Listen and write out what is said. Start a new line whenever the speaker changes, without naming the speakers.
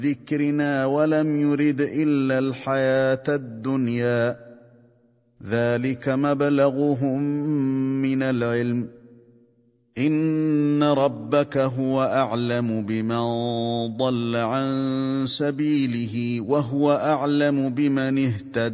ذكرنا ولم يرد إلا الحياة الدنيا ذلك مبلغهم من العلم إن ربك هو أعلم بمن ضل عن سبيله وهو أعلم بمن اهتدى